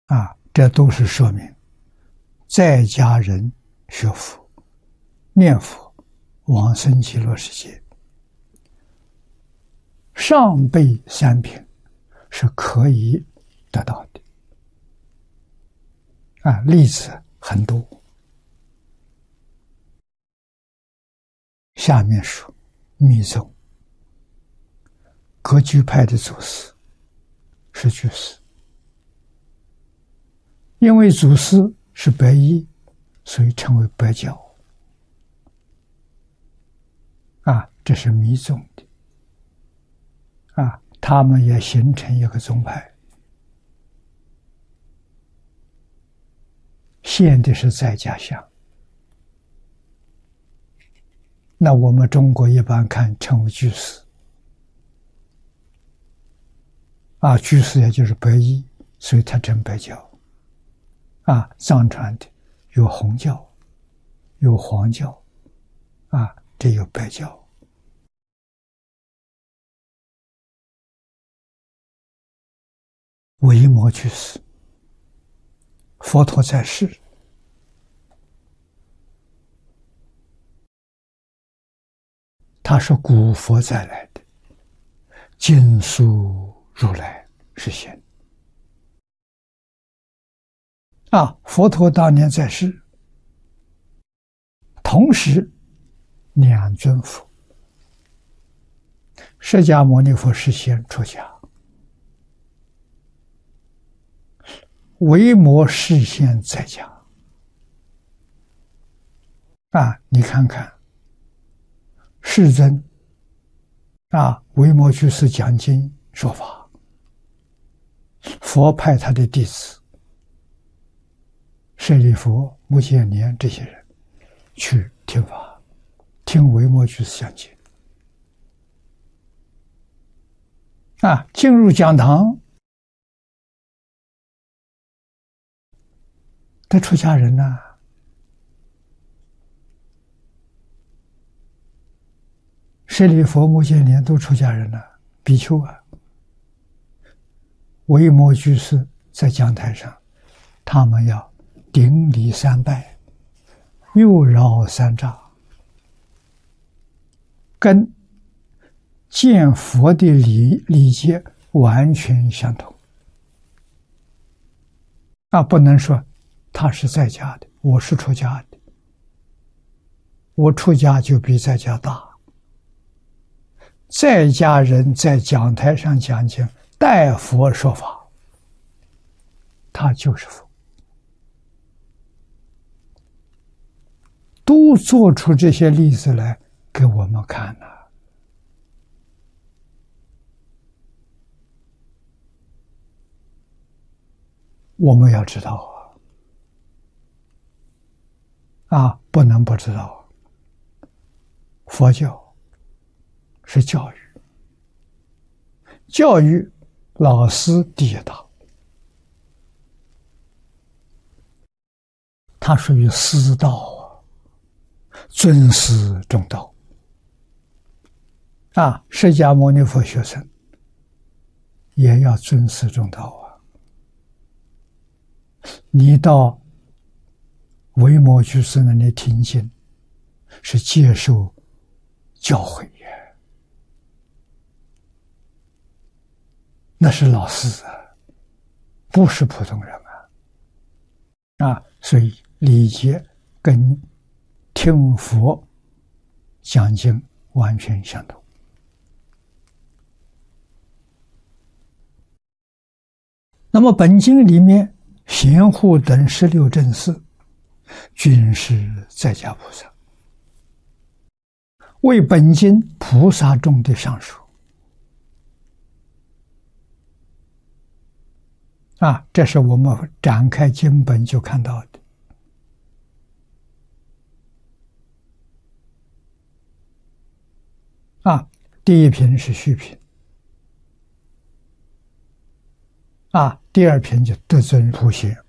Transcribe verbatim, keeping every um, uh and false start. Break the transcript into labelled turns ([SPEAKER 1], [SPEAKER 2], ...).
[SPEAKER 1] 啊，这都是说明在家人学佛、念佛、往生极乐世界，上辈三品是可以得到的。啊，例子很多。下面说密宗格局派的祖师是居士，因为祖师是白衣，所以称为白教。啊，这是密宗的。啊，他们也形成一个宗派，现的是在家相。那我们中国一般看称为居士。啊，居士也就是白衣，所以他称白教。啊，藏传的有红教，有黄教，啊，这有白教。维摩居士，佛陀在世，他是古佛再来的，经书如来是现。啊，佛陀当年在世，同时两尊佛，释迦牟尼佛是先出家，维摩是现在家。啊，你看看世尊啊，维摩居士讲经说法，佛派他的弟子舍利弗、目犍连这些人去听法，听维摩居士讲经。啊，进入讲堂，得出家人呐、啊，舍利弗、目犍连都出家人了、啊，比丘啊。维摩居士在讲台上，他们要顶礼三拜，右绕三匝，跟见佛的礼礼节完全相同。啊，不能说他是在家的，我是出家的，我出家就比在家大。在家人在讲台上讲经，代佛说法，他就是佛。都做出这些例子来给我们看了、啊。我们要知道啊，啊，不能不知道，佛教是教育，教育老师第一道，它属于师道啊，尊师重道啊。释迦牟尼佛学生也要尊师重道啊。你到维摩居士那里听经，是接受教诲呀，那是老师啊，不是普通人啊。啊，所以礼节跟听佛讲经完全相同。那么本经里面贤护等十六正士均是在家菩萨，为本经菩萨中的上述。啊，这是我们展开经本就看到的。啊，第一品是虚品，啊，第二品就得尊普贤，